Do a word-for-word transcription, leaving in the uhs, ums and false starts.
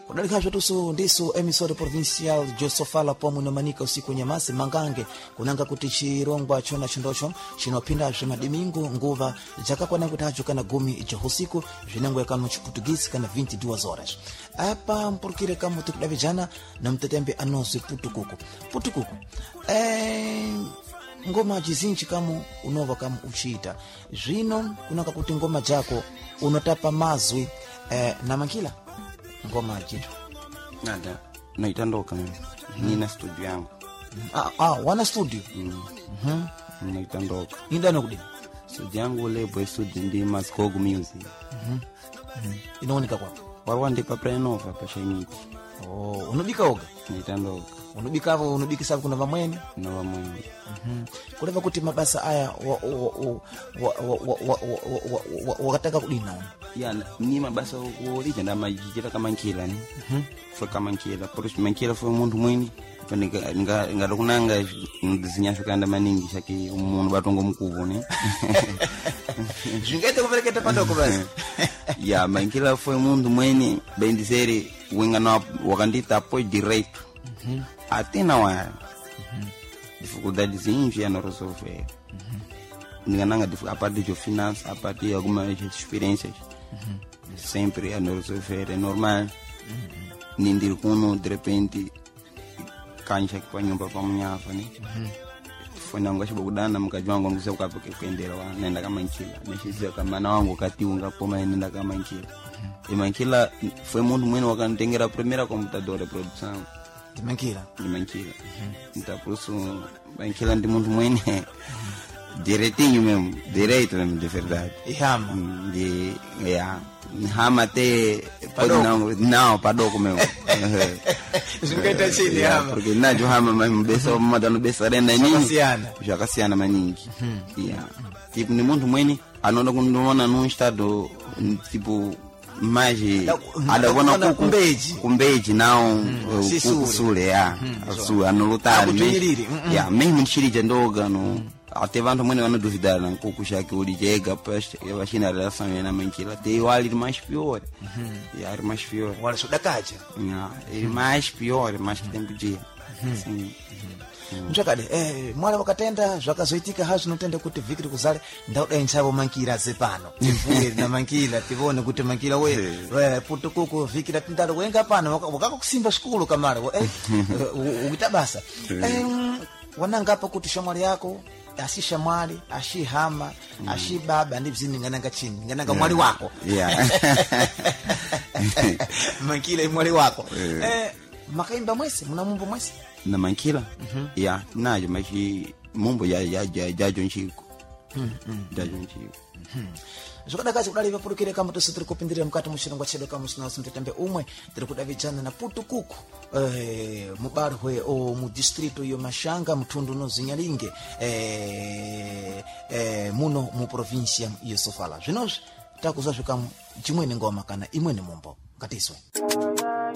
Kudalikacho tusu ndisu emisode provincial Josofala pomu nomanika usiku nyamasi mangange kunanga kuti chirongwa chona chindocho chinopinda zve madimingu nguva jakakwana kuti acho kana gumi jehusiku zvinengwe kanu chiputugisi kana vinte e duas horas. Apa mpurukire kamu tikudavijana na mtetembe anosi putukuku. Putukuku. Eh ngoma chizinchi kamu unova kamu uchita. Zvino kunaka kuti ngoma jako unotapa mazwi eh, na makila ngoma jitu nada naitandoka mimi nina studio yangu. Ah ah wana studio. Mhm. Mhm. Naitandoka. Indano kudi. Studio yangu lebo studio ndi Maskogo Music. Mhm. Inaonika kwa. Warwande pa Prenova pa Shaimiti. Oh, unubika oga. Naitandoka. Unubika hapo unubika sababu kuna vamweni na vamweni. Mhm. Kuleva kuti mabasa haya wakataka kudina. Ya ni mabasa ulija na majira kama nkila ni. Mhm. Foi kama nkila, por isso nkila foi umuntu mwini. Nga nga ngadokunanga zinyasho kanda maningi shaki umuntu batongo mkuvu ne. Jingete kuveleketa pandoko basi. Ya nkila foi umuntu mwini bendizeri wenga na wakandita apoio direito. Mhm. Até na hora. Mhm. Dificuldades ínfias no resolver. Mhm. Ningananga a parte de finanças, a parte de algumas experiências. Mhm. Sempre a no resolver é normal. Mhm. Nindir kuno de repente kancha kwa nyumba pa mnyafa ni. Mhm. Fanya ngwashi bakudana mkaji wangu nguse ukapoke kuendera wa nenda kama nkila. Nishizia kama na wangu katiunga poma nenda kama nkila. Mhm. Imankila foi mundo mwino wakantengera a primeira computadora de produção. De Mankila. De Mankila. Uhum. Então, por isso, Mankila de muito muito direitinho mesmo, direito mesmo, de verdade. E rama? De, é, rama até, pode não, não, padoco mesmo. Zingeta chini rama. Porque não, de rama mesmo, besa, madano besa renda ningi. Jakasiana. Jakasiana maningi. Yeah. Tipo, de muito muito, anonda quando num estado, tipo, mas adaona kumbeji kumbeji nao kusule ya su anulutari ya mesmo nchirija ndoga no até vanto mwene vano duvidar na kukusha que ulijega peste eu achei na relação na Mankila tem o ali mais pior ya é mais pior wala sudakaja ya é mais pior mais que tempo dia sim. Mchakade eh mwala wakatenda zvakazoitika hazvo notenda kuti vikiri kuzale ndauda inchavo Mankila zepano tivuye na Mankila tivone kuti Mankila we we putukuku vikira tindalo wenga pano wakakusimba skulu kamara eh ukitabasa eh wananga hapa kuti shamwali yako asi shamwali ashi hama ashi baba ndibzini ngananga chini ngananga mwali wako yeah Mankila mwali wako eh makaimba mwese mnamumbo mwese na Mankila ya najo mas mumbo ya ya ya jajo nchiko jajo nchiko zokada kazi kudali vapurukire kama tositiri kupindira mkati mushirangwa chedo kama sina simtetembe umwe tiri kudavijana na putukuku eh mubarwe o mu distrito yo Mashanga mtundu no zinyalinge eh eh muno mu provincia yo Sofala zvinozi takuzwa zvikamu chimwe ngoma kana imwe mumbo ngatiswe.